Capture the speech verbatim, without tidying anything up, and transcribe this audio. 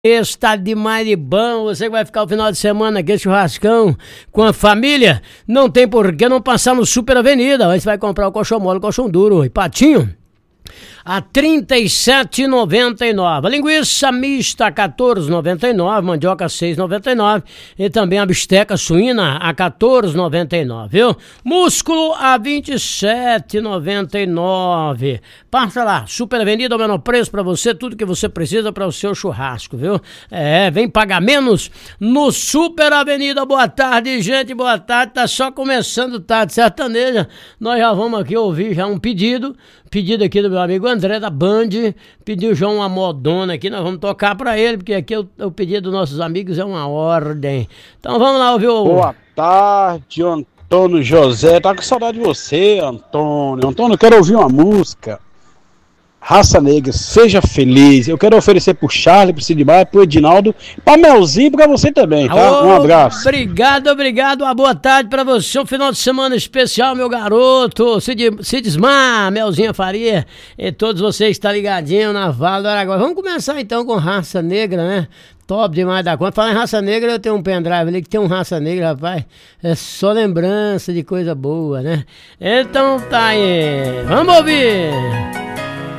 Está demais de bom, você que vai ficar o final de semana aqui, churrascão com a família, não tem por que não passar no Super Avenida, aí você vai comprar o colchão mole, o colchão duro e patinho a trinta e sete reais e noventa e nove centavos, a linguiça mista a quatorze reais e noventa e nove centavos, mandioca seis reais e noventa e nove centavos e também a bisteca suína a quatorze reais e noventa e nove centavos, viu? Músculo a vinte e sete reais e noventa e nove centavos. Passa lá, Super Avenida, o menor preço pra você, tudo que você precisa para o seu churrasco, viu? É, vem pagar menos no Super Avenida. Boa tarde, gente, boa tarde, tá só começando tarde sertaneja, nós já vamos aqui ouvir já um pedido, pedido aqui do meu amigo André da Band, pediu já uma modona aqui, nós vamos tocar pra ele, porque aqui o, o pedido dos nossos amigos é uma ordem. Então vamos lá ouvir o... Boa tarde, Antônio José, tá com saudade de você, Antônio. Antônio, eu quero ouvir uma música. Raça Negra, seja feliz. Eu quero oferecer pro Charlie, pro Sidmar, pro Edinaldo, pra Melzinho e pra você também, tá? Ô, um abraço. Obrigado, obrigado. Uma boa tarde pra você. Um final de semana especial, meu garoto. Cid, Sidmar, Melzinha Faria e todos vocês que estão ligadinhos na Vale do Araguaia. Vamos começar então com Raça Negra, né? Top demais da conta. Falar em Raça Negra, eu tenho um pendrive ali que tem um Raça Negra, rapaz. É só lembrança de coisa boa, né? Então tá aí. Vamos ouvir.